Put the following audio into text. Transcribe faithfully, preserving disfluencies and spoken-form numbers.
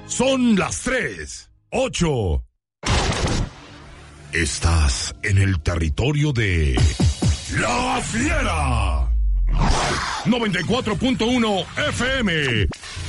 Son las tres, ocho. Estás en el territorio de La Fiera. noventa y cuatro punto uno F M.